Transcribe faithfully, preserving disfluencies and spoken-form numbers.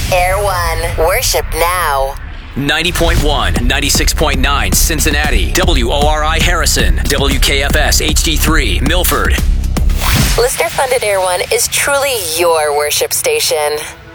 Air One. Worship now. ninety point one, ninety-six point nine Cincinnati, W O R I Harrison, W K F S H D three Milford. Listener-funded Air One is truly your worship station.